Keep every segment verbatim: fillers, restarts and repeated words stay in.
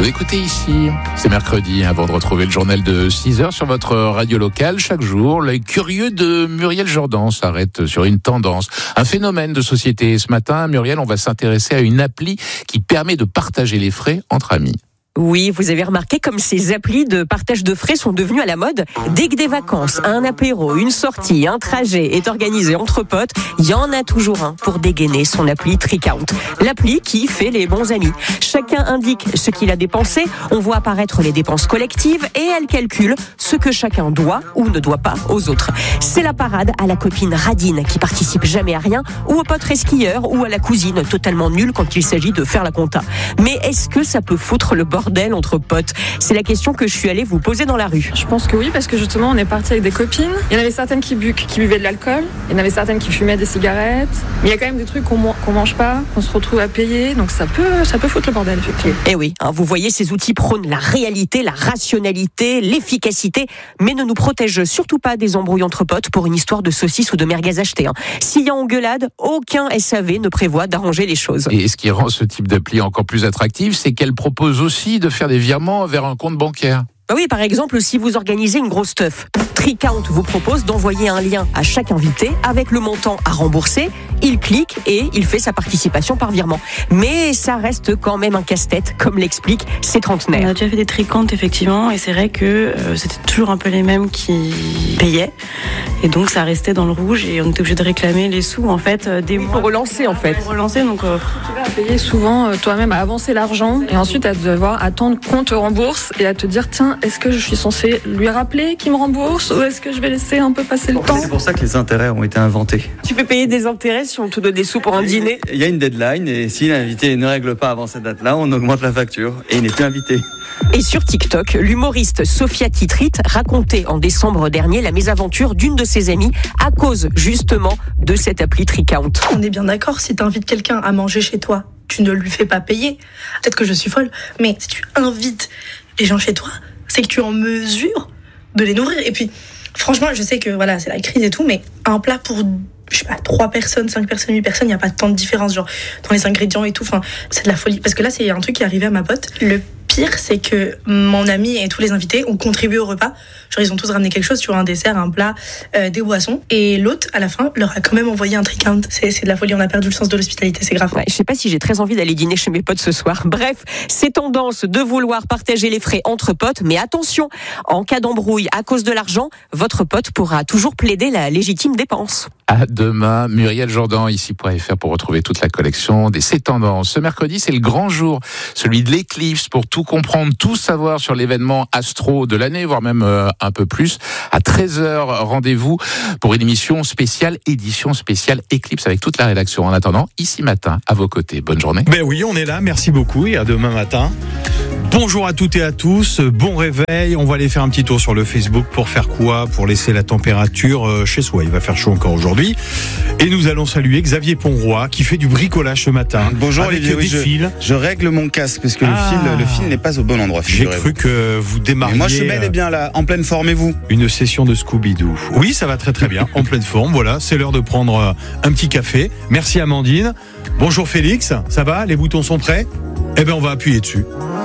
Vous écoutez ici, c'est mercredi, avant de retrouver le journal de six heures sur votre radio locale. Chaque jour, l'œil curieux de Muriel Jourdan s'arrête sur une tendance, un phénomène de société. Ce matin, Muriel, on va s'intéresser à une appli qui permet de partager les frais entre amis. Oui, vous avez remarqué comme ces applis de partage de frais sont devenues à la mode. Dès que des vacances, un apéro, une sortie, un trajet est organisé entre potes, il y en a toujours un pour dégainer son appli Tricount. L'appli qui fait les bons amis. Chacun indique ce qu'il a dépensé, on voit apparaître les dépenses collectives et elle calcule ce que chacun doit ou ne doit pas aux autres. C'est la parade à la copine radine qui participe jamais à rien, ou au pote skieur, ou à la cousine totalement nulle quand il s'agit de faire la compta. Mais est-ce que ça peut foutre le bordel bordel entre potes? C'est la question que je suis allée vous poser dans la rue. Je pense que oui, parce que justement on est parti avec des copines. Il y en avait certaines qui, bu- qui buvaient de l'alcool, il y en avait certaines qui fumaient des cigarettes, mais il y a quand même des trucs qu'on, qu'on mange pas, qu'on se retrouve à payer, donc ça peut, ça peut foutre le bordel effectivement. Et oui, hein, vous voyez, ces outils prônent la réalité, la rationalité, l'efficacité, mais ne nous protègent surtout pas des embrouilles entre potes pour une histoire de saucisses ou de merguez achetées. Hein. S'il y a engueulade, aucun S A V ne prévoit d'arranger les choses. Et ce qui rend ce type d'appli encore plus attractif, c'est qu'elle propose aussi de faire des virements vers un compte bancaire. Oui, par exemple, si vous organisez une grosse teuf, Tricount vous propose d'envoyer un lien à chaque invité avec le montant à rembourser. Il clique et il fait sa participation par virement. Mais ça reste quand même un casse-tête, comme l'expliquent ces trentenaires. On a déjà fait des tricomptes, effectivement, et c'est vrai que euh, c'était toujours un peu les mêmes qui payaient. Et donc, ça restait dans le rouge et on était obligé de réclamer les sous, en fait, euh, des mois. Pour relancer, en fait. Pour relancer, donc... Euh... Tu vas payer souvent euh, toi-même à avancer l'argent et ensuite à devoir attendre qu'on te rembourse et à te dire, tiens, est-ce que je suis censé lui rappeler qu'il me rembourse ou est-ce que je vais laisser un peu passer le temps? C'est pour ça que les intérêts ont été inventés. Tu peux payer des intérêts si on te donne des sous pour un dîner? Il y a une deadline et si l'invité ne règle pas avant cette date-là, on augmente la facture et il n'est plus invité. Et sur TikTok, l'humoriste Sophia Titrit racontait en décembre dernier la mésaventure d'une de ses amies à cause justement de cette appli Tricount. On est bien d'accord, si tu invites quelqu'un à manger chez toi, tu ne lui fais pas payer. Peut-être que je suis folle, mais si tu invites les gens chez toi, c'est que tu es en mesure de les nourrir. Et puis, franchement, je sais que voilà, c'est la crise et tout, mais un plat pour, je sais pas, trois personnes, cinq personnes, huit personnes, il n'y a pas tant de différence, genre, dans les ingrédients et tout. Enfin, c'est de la folie. Parce que là, c'est un truc qui est arrivé à ma pote. Le pire, c'est que mon ami et tous les invités ont contribué au repas. Genre, ils ont tous ramené quelque chose, tu vois, un dessert, un plat, euh, des boissons. Et l'autre, à la fin, leur a quand même envoyé un Tricount. C'est, c'est de la folie, on a perdu le sens de l'hospitalité, c'est grave. Ouais, je sais pas si j'ai très envie d'aller dîner chez mes potes ce soir. Bref, c'est tendance de vouloir partager les frais entre potes, mais attention, en cas d'embrouille à cause de l'argent, votre pote pourra toujours plaider la légitime dépense. À demain, Muriel Jourdan, ici point F R pour retrouver toute la collection des C'est Tendances. Ce mercredi, c'est le grand jour, celui de l'éclipse, pour tout comprendre, tout savoir sur l'événement astro de l'année, voire même euh, un peu plus. À treize heures, rendez-vous pour une émission spéciale, édition spéciale éclipse avec toute la rédaction. En attendant, ici matin, à vos côtés. Bonne journée. Ben oui, on est là, merci beaucoup et à demain matin. Bonjour à toutes et à tous, bon réveil. On va aller faire un petit tour sur le Facebook pour faire quoi? Pour laisser la température chez soi. Il va faire chaud encore aujourd'hui. Et nous allons saluer Xavier Ponroy qui fait du bricolage ce matin. Bonjour avec Olivier, des oui, fils. Je, je règle mon casque parce que ah, le fil, le fil n'est pas au bon endroit. J'ai cru que vous démarriez. Mais moi je suis bel et bien là, en pleine forme, et vous? Une session de Scooby-Doo. Oui, ça va très très bien, en pleine forme. Voilà, c'est l'heure de prendre un petit café. Merci Amandine. Bonjour Félix, ça va? Les boutons sont prêts? Eh bien on va appuyer dessus.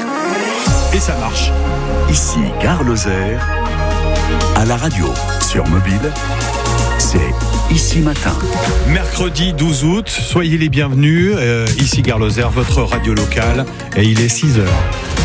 Et ça marche. Ici Gare Lozère, à la radio, sur mobile, c'est Ici Matin. Mercredi douze août, soyez les bienvenus. Euh, ici Gare Lozère, votre radio locale, et il est six heures.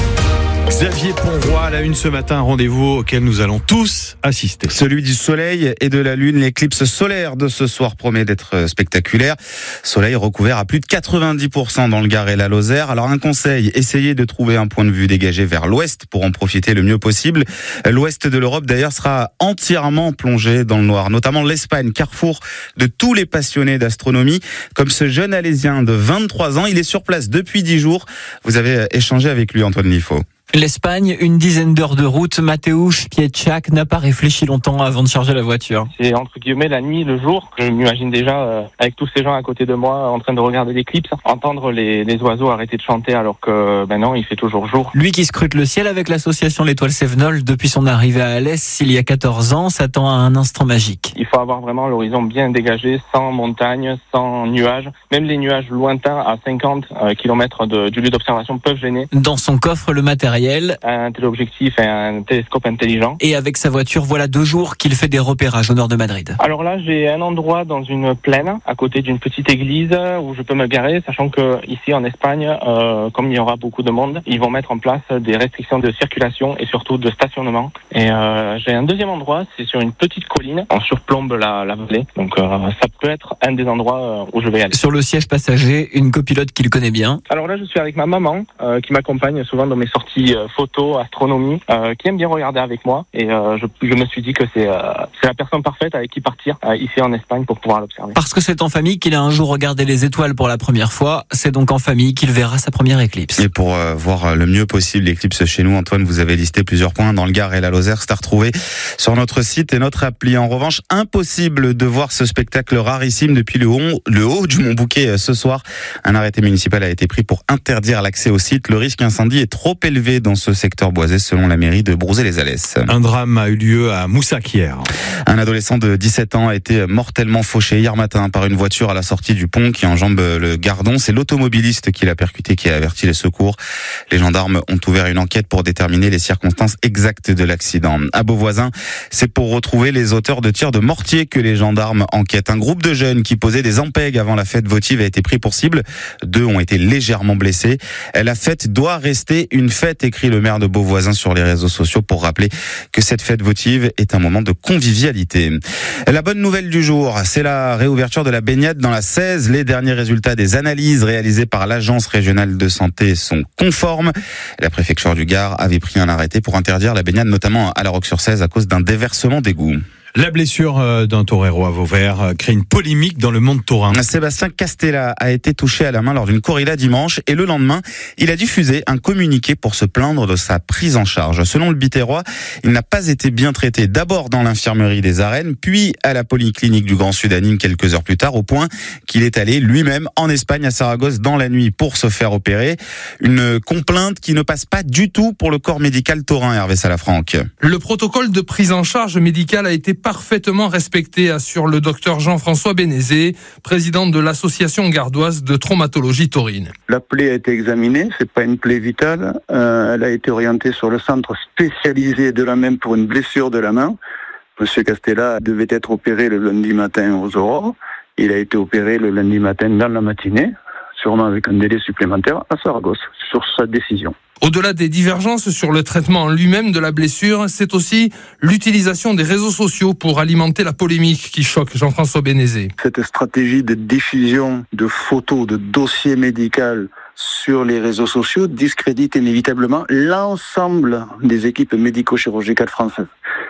Xavier Ponroy à la une ce matin, un rendez-vous auquel nous allons tous assister. Celui du soleil et de la lune, l'éclipse solaire de ce soir promet d'être spectaculaire. Soleil recouvert à plus de quatre-vingt-dix pour cent dans le Gard et la Lozère. Alors un conseil, essayez de trouver un point de vue dégagé vers l'ouest pour en profiter le mieux possible. L'ouest de l'Europe d'ailleurs sera entièrement plongé dans le noir, notamment l'Espagne, carrefour de tous les passionnés d'astronomie, comme ce jeune Alésien de vingt-trois ans. Il est sur place depuis dix jours. Vous avez échangé avec lui, Antoine Liffaut. L'Espagne, une dizaine d'heures de route. Mateusz Pietschak n'a pas réfléchi longtemps avant de charger la voiture. C'est entre guillemets la nuit, le jour. Je m'imagine déjà euh, avec tous ces gens à côté de moi en train de regarder l'éclipse, entendre les, les oiseaux arrêter de chanter alors que ben non, il fait toujours jour. Lui qui scrute le ciel avec l'association L'Étoile Cévenol depuis son arrivée à Alès il y a quatorze ans, s'attend à un instant magique. Il faut avoir vraiment l'horizon bien dégagé, sans montagne, sans nuages. Même les nuages lointains à cinquante kilomètres de, du lieu d'observation peuvent gêner. Dans son coffre, le matériel, un téléobjectif et un télescope intelligent. Et avec sa voiture, voilà deux jours qu'il fait des repérages au nord de Madrid. Alors là, j'ai un endroit dans une plaine, à côté d'une petite église, où je peux me garer, sachant que ici en Espagne, euh, comme il y aura beaucoup de monde, ils vont mettre en place des restrictions de circulation et surtout de stationnement. Et euh, j'ai un deuxième endroit, c'est sur une petite colline, on surplombe la, la vallée, donc euh, ça peut être un des endroits où je vais aller. Sur le siège passager, une copilote qu'il connaît bien. Alors là, je suis avec ma maman, euh, qui m'accompagne souvent dans mes sorties euh, photos, astronomie, euh, qui aime bien regarder avec moi. Et euh, je, je me suis dit que c'est, euh, c'est la personne parfaite avec qui partir euh, ici en Espagne pour pouvoir l'observer. Parce que c'est en famille qu'il a un jour regardé les étoiles pour la première fois. C'est donc en famille qu'il verra sa première éclipse. Et pour euh, voir le mieux possible l'éclipse chez nous, Antoine, vous avez listé plusieurs points dans le Gard et la Lozère. C'est à retrouver sur notre site et notre appli. En revanche, impossible de voir ce spectacle rarissime depuis le haut, le haut du Mont Bouquet ce soir. Un arrêté municipal a été pris pour interdire l'accès au site. Le risque incendie est trop élevé dans ce secteur boisé, selon la mairie de Brouzé-les-Alès. Un drame a eu lieu à Moussac hier. Un adolescent de dix-sept ans a été mortellement fauché hier matin par une voiture à la sortie du pont qui enjambe le Gardon. C'est l'automobiliste qui l'a percuté qui a averti les secours. Les gendarmes ont ouvert une enquête pour déterminer les circonstances exactes de l'accident. À Beauvoisin, c'est pour retrouver les auteurs de tirs de mortier que les gendarmes enquêtent. Un groupe de jeunes qui posaient des ampègues avant la fête votive a été pris pour cible. Deux ont été légèrement blessés. La fête doit rester une fête, écrit le maire de Beauvoisin sur les réseaux sociaux pour rappeler que cette fête votive est un moment de convivialité. La bonne nouvelle du jour, c'est la réouverture de la baignade dans la seize. Les derniers résultats des analyses réalisées par l'Agence régionale de santé sont conformes. La préfecture du Gard avait pris un arrêté pour interdire la baignade, notamment à la Roque-sur-Seize, à cause d'un déversement d'égouts. La blessure d'un torero à Vauvert crée une polémique dans le monde taurin. Sébastien Castella a été touché à la main lors d'une corrida dimanche et le lendemain, il a diffusé un communiqué pour se plaindre de sa prise en charge. Selon le Biterrois, il n'a pas été bien traité d'abord dans l'infirmerie des Arènes, puis à la polyclinique du Grand Sud à Nîmes quelques heures plus tard, au point qu'il est allé lui-même en Espagne à Saragosse dans la nuit pour se faire opérer. Une complainte qui ne passe pas du tout pour le corps médical taurin, Hervé Salafranc. Le protocole de prise en charge médicale a été parfaitement respecté, assure le docteur Jean-François Bénézé, président de l'association gardoise de traumatologie taurine. La plaie a été examinée, c'est pas une plaie vitale. Euh, elle a été orientée sur le centre spécialisé de la main pour une blessure de la main. Monsieur Castella devait être opéré le lundi matin aux aurores. Il a été opéré le lundi matin dans la matinée, sûrement avec un délai supplémentaire à Saragosse, sur sa décision. Au-delà des divergences sur le traitement en lui-même de la blessure, c'est aussi l'utilisation des réseaux sociaux pour alimenter la polémique qui choque Jean-François Bénézé. Cette stratégie de diffusion de photos, de dossiers médicaux sur les réseaux sociaux discrédite inévitablement l'ensemble des équipes médico-chirurgicales françaises.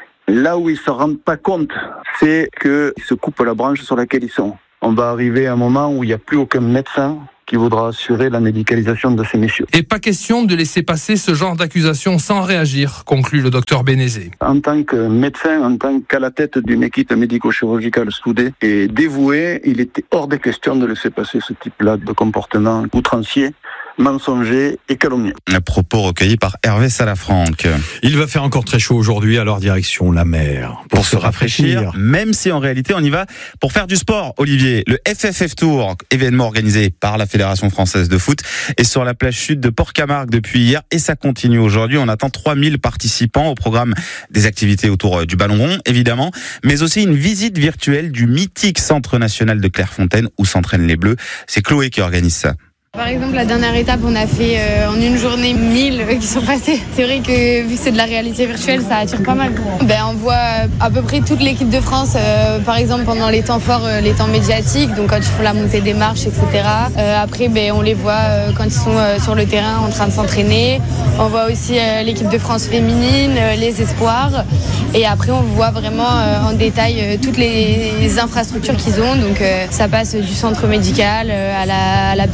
Là où ils ne se rendent pas compte, c'est qu'ils se coupent la branche sur laquelle ils sont. On va arriver à un moment où il n'y a plus aucun médecin qui voudra assurer la médicalisation de ces messieurs. Et pas question de laisser passer ce genre d'accusation sans réagir, conclut le docteur Bénézé. En tant que médecin, en tant qu'à la tête d'une équipe médico-chirurgicale soudée et dévouée, il était hors des questions de laisser passer ce type-là de comportement outrancier, mensonger et calomnieux. Un propos recueilli par Hervé Salafranc. Il va faire encore très chaud aujourd'hui, alors direction la mer. Pour, pour se rafraîchir, rafraîchir, même si en réalité on y va pour faire du sport, Olivier. Le F F F Tour, événement organisé par la Fédération française de foot, est sur la plage sud de Port-Camargue depuis hier et ça continue aujourd'hui. On attend trois mille participants au programme des activités autour du ballon rond, évidemment, mais aussi une visite virtuelle du mythique Centre national de Clairefontaine où s'entraînent les Bleus. C'est Chloé qui organise ça. Par exemple, la dernière étape, on a fait euh, en une journée mille qui sont passés. C'est vrai que vu que c'est de la réalité virtuelle, ça attire pas mal. Ben, on voit à peu près toute l'équipe de France, euh, par exemple pendant les temps forts, euh, les temps médiatiques, donc quand ils font la montée des marches, et cetera. Euh, après, ben, on les voit euh, quand ils sont euh, sur le terrain en train de s'entraîner. On voit aussi euh, l'équipe de France féminine, euh, les espoirs. Et après, on voit vraiment euh, en détail euh, toutes les infrastructures qu'ils ont. Donc euh, ça passe du centre médical euh, à, la, à la piscine,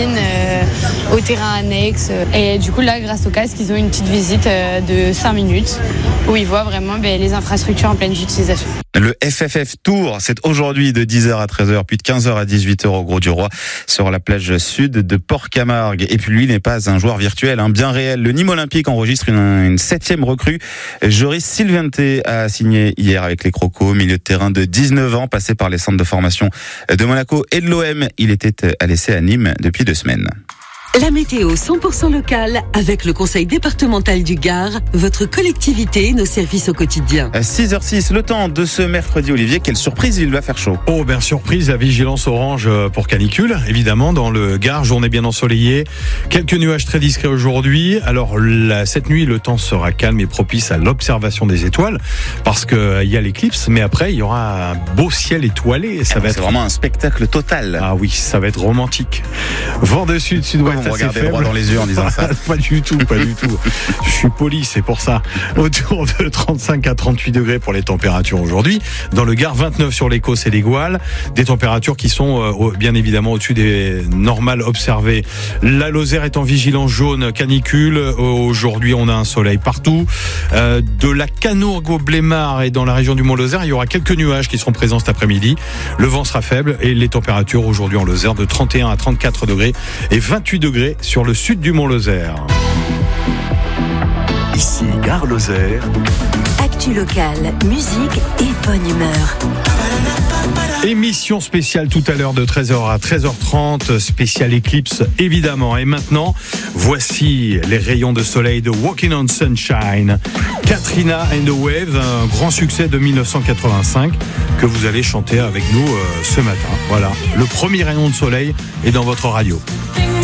piscine, euh, au terrain annexe. Et du coup, là, grâce au casque, ils ont une petite visite euh, de cinq minutes où ils voient vraiment ben, les infrastructures en pleine utilisation. Le F F F Tour, c'est aujourd'hui de dix heures à treize heures, puis de quinze heures à dix-huit heures au Grau-du-Roi, sur la plage sud de Port-Camargue. Et puis lui n'est pas un joueur virtuel, hein, bien réel. Le Nîmes Olympique enregistre une, une septième recrue. Joris Silvente a signé hier avec les Crocos, milieu de terrain de dix-neuf ans, passé par les centres de formation de Monaco et de l'O M. Il était à l'essai à Nîmes depuis deux semaines. La météo cent pour cent locale avec le conseil départemental du Gard, votre collectivité et nos services au quotidien. À six heures six, le temps de ce mercredi, Olivier, quelle surprise, il va faire chaud. Oh, ben surprise, la vigilance orange pour canicule, évidemment, dans le Gard, journée bien ensoleillée. Quelques nuages très discrets aujourd'hui. Alors, la, cette nuit, le temps sera calme et propice à l'observation des étoiles, parce qu'il y a l'éclipse, mais après, il y aura un beau ciel étoilé. Ça ah, va c'est être vraiment un spectacle total. Ah oui, ça va être romantique. Vent de sud, sud-ouest. Vous me regardez droit dans les yeux en disant ça. Pas du tout, pas du tout. Je suis poli, c'est pour ça. Autour de trente-cinq à trente-huit degrés pour les températures aujourd'hui. Dans le Gard, vingt-neuf sur les Causses et les Gouales. Des températures qui sont euh, bien évidemment au-dessus des normales observées. La Lozère est en vigilance jaune canicule. Aujourd'hui, on a un soleil partout. Euh, de la Canourgue au Blémard et dans la région du Mont-Lozère, il y aura quelques nuages qui seront présents cet après-midi. Le vent sera faible et les températures aujourd'hui en Lozère de trente et un à trente-quatre degrés et vingt-huit degrés sur le sud du Mont-Lozère. Ici Gare Lozère. Actu locale, musique et bonne humeur. Émission spéciale tout à l'heure de treize heures à treize heures trente, spéciale éclipse évidemment. Et maintenant, voici les rayons de soleil de Walking on Sunshine. Katrina and the Waves, un grand succès de mille neuf cent quatre-vingt-cinq que vous allez chanter avec nous euh, ce matin. Voilà, le premier rayon de soleil est dans votre radio.